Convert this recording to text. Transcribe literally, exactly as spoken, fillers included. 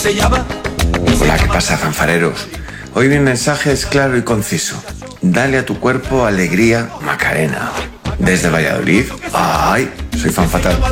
se llama. Hola, ¿qué pasa, fanfareros? Hoy mi mensaje es claro y conciso. Dale a tu cuerpo alegría, Macarena. Desde Valladolid, ¡ay! Soy fan fatal.